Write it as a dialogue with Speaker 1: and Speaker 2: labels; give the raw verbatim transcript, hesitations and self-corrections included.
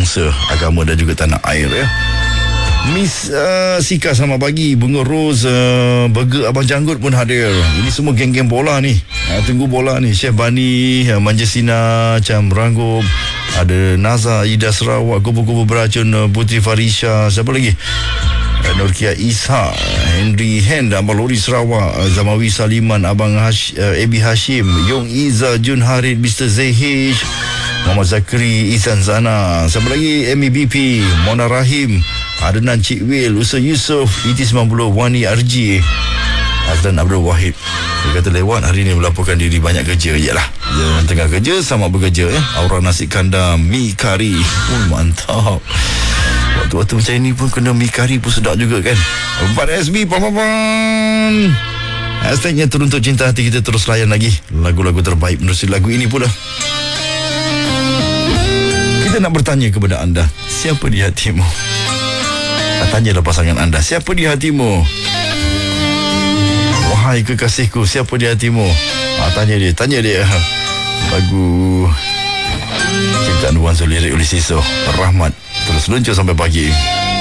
Speaker 1: bangsa, agama dan juga tanah air ya. Miss uh, Sika selamat pagi. Bunga Rose, uh, Burger Abang Janggut pun hadir. Ini semua geng-geng bola ni. Uh, tunggu bola ni. Chef Bani, uh, Manjesina, Cam Ranggub, ada Naza, Ida Sarawak, Kubu-Kubu Beracun, uh, Putri Farisha, siapa lagi? Uh, Nurkia Isha, Henry Hand, Abang Lori Sarawak, uh, Zamawi Saliman, Abang Hash, uh, Ebi Hashim, Yong Iza, Jun Harid, Mister Zehish, Muhammad Zakri, Isan Zana, siapa lagi? M E B P, Mona Rahim, Adnan Cik Will, Usa Yusof, E T sembilan puluh, Wani R G, Azlan Abdul Wahid. Dia kata lewat hari ni melaporkan diri banyak kerja. Yalah, dia tengah kerja sama bekerja ya. Aura nasi kandar, mi kari. Oh, mantap. Waktu-waktu macam ni pun kena mi kari pun sedap juga kan. empat S B pam-pam. Hashtagnya Teruntuk Cinta Hati, kita terus layan lagi lagu-lagu terbaik menerusi lagu ini pula. Kita nak bertanya kepada anda, siapa di hatimu? Tanyalah pasangan anda, siapa di hatimu? Wahai kekasihku, siapa di hatimu? Ha, tanya dia, tanya dia. Lagu ciptaan Wan Zul, lirik oleh Siso Rahmat. Terus luncur sampai pagi.